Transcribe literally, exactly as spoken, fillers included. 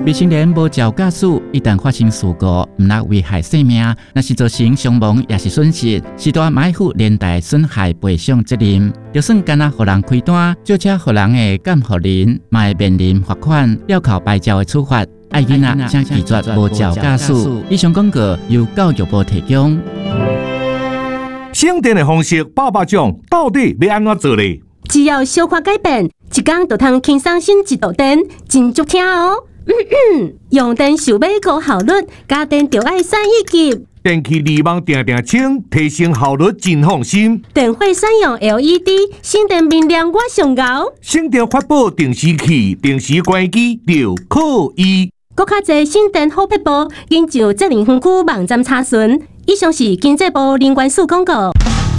未成年无照驾驶，一旦发生事故，毋但危害生命，若是造成伤亡也是损失，是大买负连带损害赔偿责任。就算干那互人开单，借车互人的监护人，嘛会面临罚款、吊扣牌照的处罚。爱囡仔请拒绝无照驾驶。以上广告由教育部提供。 省电的方式百百种，到底要安怎做呢？ 只要小可改变，一天就通轻松省一度电，真足听哦。嗯嗯，用电想要高效率，家电就爱选一级。 电器离网定定清，提升效率真放心。 电火选用 L E D， 省电明亮我上高。 省电发布定时器，定时关机就可以。 更较侪省电好撇步，研究责任分区网站查询。以上是经济部能源署广告。